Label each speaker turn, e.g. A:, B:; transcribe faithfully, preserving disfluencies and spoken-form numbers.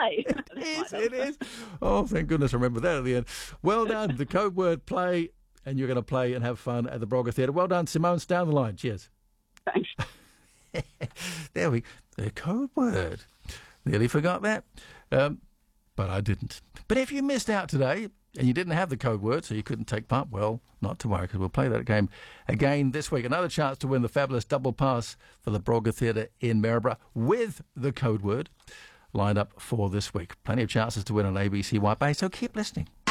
A: play.
B: It is, it is. Oh, thank goodness I remember that at the end. Well done. The code word play, and you're going to play and have fun at the Brogger Theatre. Well done, Simone. Stay down the line. Cheers.
A: Thanks.
B: There we The code word. Nearly forgot that. Um, but I didn't. But if you missed out today and you didn't have the code word, so you couldn't take part, well, not to worry, because we'll play that game again this week. Another chance to win the fabulous double pass for the Brogger Theatre in Maryborough with the code word lined up for this week. Plenty of chances to win on A B C White Bay, so keep listening.